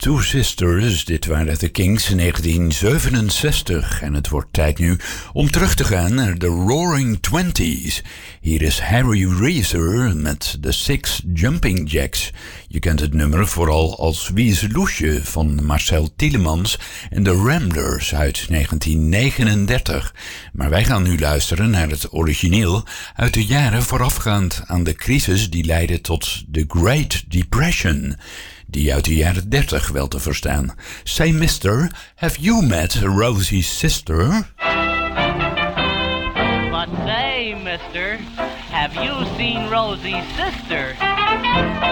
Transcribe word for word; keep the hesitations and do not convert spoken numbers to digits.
Two Sisters, dit waren The Kings in negentien zevenenzestig. En het wordt tijd nu om terug te gaan naar de Roaring Twenties. Hier is Harry Reeser met The Six Jumping Jacks. Je kent het nummer vooral als Wie is Loesje van Marcel Tielemans en de Ramblers uit negentien negenendertig. Maar wij gaan nu luisteren naar het origineel uit de jaren voorafgaand aan de crisis die leidde tot de Great Depression. Die uit de jaren dertig wel te verstaan. Say mister, have you met Rosie's sister? But say mister, have you seen Rosie's sister?